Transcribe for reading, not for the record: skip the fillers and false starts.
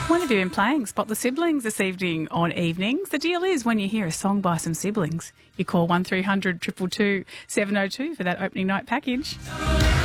When have you been playing Spot the Siblings this evening on Evenings? The deal is when you hear a song by some siblings, you call 1300 222 702 for that opening night package.